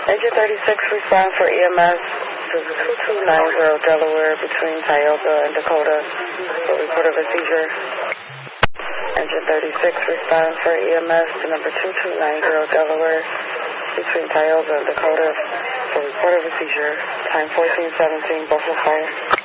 Engine 36, respond for EMS to 2290 Delaware between Tioga and Dakota for report of a seizure. Engine 36, respond for EMS to number 2290 Delaware between Tioga and Dakota for report of a seizure. Time 1417, both will fire.